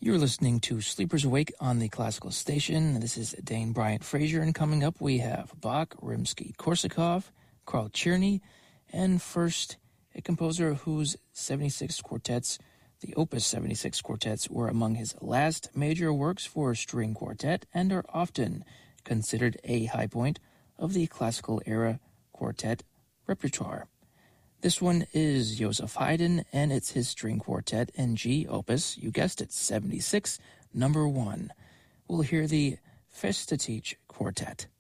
You're listening to Sleepers Awake on the Classical Station. This is Dane Bryant Frazier, and coming up we have Bach, Rimsky-Korsakov, Carl Czerny, and first, a composer whose 76 quartets, the Opus 76 quartets, were among his last major works for string quartet and are often considered a high point of the classical era quartet repertoire. This one is Joseph Haydn, and it's his string quartet in G opus, you guessed it, 76, number 1. We'll hear the Festetiche Quartet.